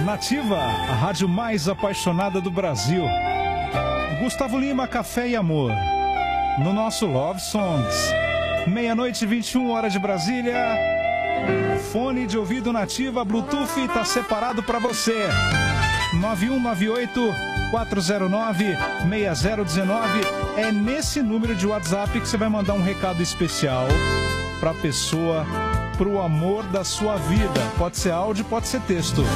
Nativa, a rádio mais apaixonada do Brasil. Gustavo Lima, Café e Amor. No nosso Love Songs. 00:21, hora de Brasília. Fone de ouvido Nativa, Bluetooth, está separado para você. 9198-409-6019. É nesse número de WhatsApp que você vai mandar um recado especial para a pessoa, para o amor da sua vida. Pode ser áudio, pode ser texto.